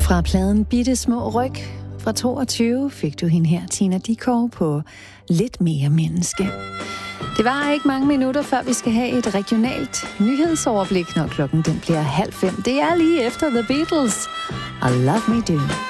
Fra pladen Bitte Små Ryg fra 22 fik du hende her, Tina Dickow, på Lidt mere menneske. Det var ikke mange minutter, før vi skal have et regionalt nyhedsoverblik, når klokken den bliver 4:30. Det er lige efter The Beatles. I Love Me Do.